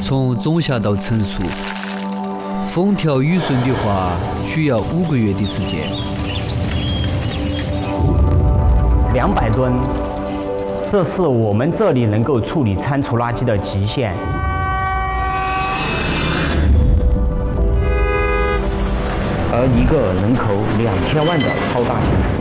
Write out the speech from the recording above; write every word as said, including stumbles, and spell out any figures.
从种下到成熟，风调雨顺的话，需要五个月的时间。 两百吨，这是我们这里能够处理餐厨垃圾的极限。而一个人口两千万的超大型城